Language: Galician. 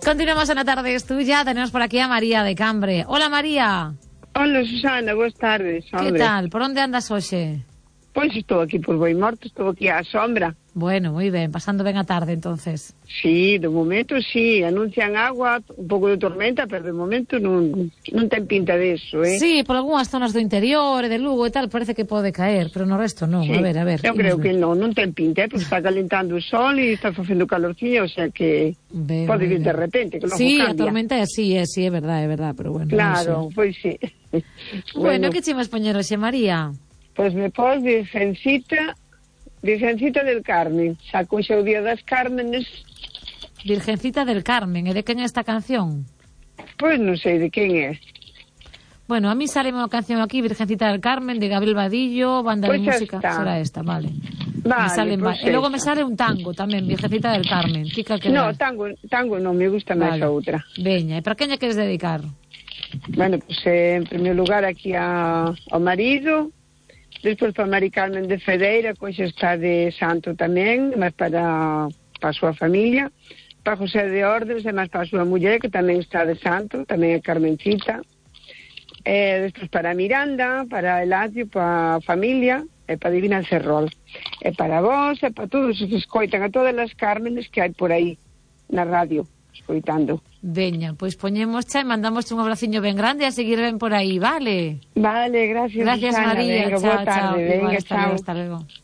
Continuamos en La Tarde es Tuya. Tenemos por aquí a María de Cambre. Hola, María. Hola, Susana, boas tardes, hombre. Que tal? Por onde andas hoxe? Pois estou aquí por Boimorto, estou aquí á sombra. Bueno, moi ben, pasando ben a tarde, entonces. Sí, de momento sí, anuncian agua, un pouco de tormenta, pero de momento non ten pinta de eso, Sí, por algunhas zonas do interior e de Lugo e tal, parece que pode caer, pero no resto non, sí. a ver. Eu creo que non ten pinta, porque está calentando o sol e está facendo calorcillo, o sea que pode vir de repente, que logo sí, cambia. A tormenta é así, é verdade, pero bueno. Claro, pois sí. Bueno, que che vas poñer hoxe, María? Pois me pos Virgencita del Carmen. Saco xa o Día das Cármenes. Virgencita del Carmen, e de quen é esta canción? Pois non sei de quen é. Bueno, a mí sale unha canción aquí, Virgencita del Carmen, de Gabriel Vadillo, banda de música. Será esta, vale. Vale, e logo me sale un tango tamén, Virgencita del Carmen. No, tango non, me gusta máis a outra. Veña, e para quen lle queres dedicar? Bueno, pues en primeiro lugar aquí ao marido, despois para Mari Carmen de Fedeira, que hoxe está de santo tamén, mas para a súa familia, para José de Ordes, e máis para a súa muller, que tamén está de santo, tamén é Carmencita, despois para Miranda, para Eladio, para a familia, e para Divina Cerrol, e para vos, e para todos os que escoitan, a todas as Cármenes que hai por aí na radio, escoitando. Veña, pois poñemos e mandamos un abraciño ben grande e a seguir ben por aí, vale? Vale, gracias, Susana, María, venga, boa tarde, venga, chao. hasta luego.